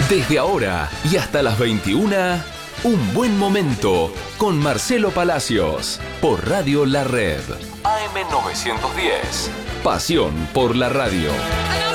Desde ahora y hasta las 21, Un Buen Momento con Marcelo Palacios por Radio La Red. AM 910. Pasión por la radio.